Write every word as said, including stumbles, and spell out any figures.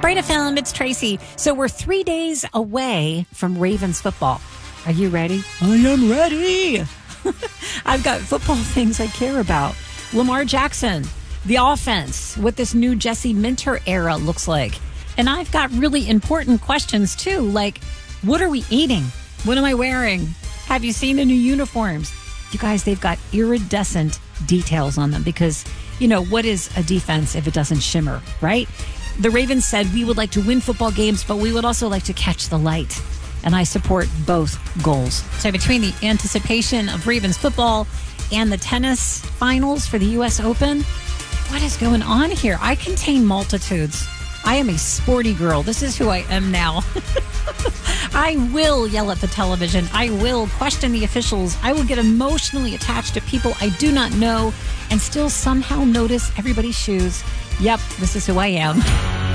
Brain F M, it's Tracy. So we're three days away from Ravens football. Are you ready? I am ready. I've got football things I care about. Lamar Jackson, the offense, what this new Jesse Minter era looks like. And I've got really important questions, too, like, what are we eating? What am I wearing? Have you seen the new uniforms? You guys, they've got iridescent details on them because, you know, what is a defense if it doesn't shimmer, right? The Ravens said we would like to win football games, but we would also like to catch the light. And I support both goals. So between the anticipation of Ravens football and the tennis finals for the U S Open, what is going on here? I contain multitudes. I am a sporty girl. This is who I am now. I will yell at the television. I will question the officials. I will get emotionally attached to people I do not know and still somehow notice everybody's shoes. Yep, this is who I am.